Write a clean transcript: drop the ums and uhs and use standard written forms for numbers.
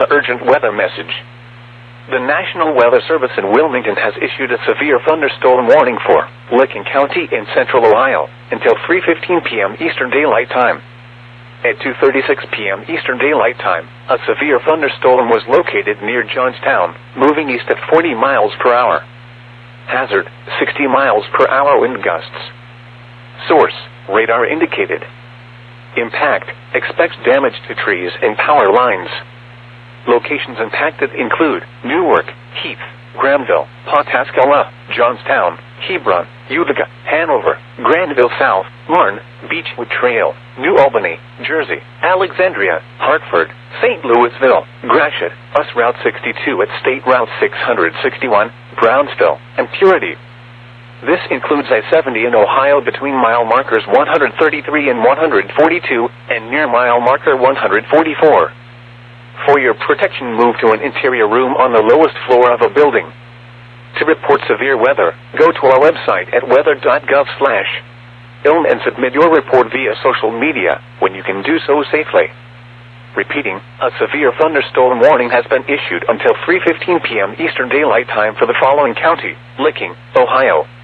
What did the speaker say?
the urgent weather message. The National Weather Service in Wilmington has issued a severe thunderstorm warning for Licking County in central Ohio until 3:15 p.m. Eastern Daylight Time. At 2:36 p.m. Eastern Daylight Time, a severe thunderstorm was located near Johnstown, moving east at 40 miles per hour. Hazard, 60 miles per hour wind gusts. Source, radar indicated. Impact, expects damage to trees and power lines. Locations impacted include Newark, Heath, Grahamville, Pawtascala, Johnstown, Hebron, Utica, Hanover, Granville South, Marne, Beechwood Trail, New Albany, Jersey, Alexandria, Hartford, St. Louisville, Gratiot, Bus Route 62 at State Route 661, Brownsville, and Purity. This includes I-70 in Ohio between mile markers 133 and 142, and near mile marker 144. For your protection, move to an interior room on the lowest floor of a building. To report severe weather, go to our website at weather.gov/ilm and submit your report via social media when you can do so safely. Repeating, a severe thunderstorm warning has been issued until 3:15 p.m. Eastern Daylight Time for the following county: Licking, Ohio,